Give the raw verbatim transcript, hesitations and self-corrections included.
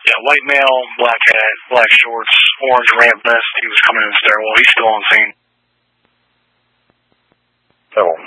Yeah, white male, black hat, black shorts, orange ramp vest. He was coming in the stairwell. He's still on scene. ten one.